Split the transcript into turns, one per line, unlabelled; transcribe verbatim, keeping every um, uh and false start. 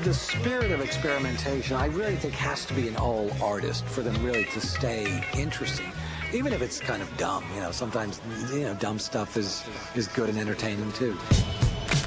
The spirit of experimentation, I really think, has to be in all artists for them really to stay interesting. Even if it's kind of dumb, you know, sometimes, you know, dumb stuff is, is good and entertaining too.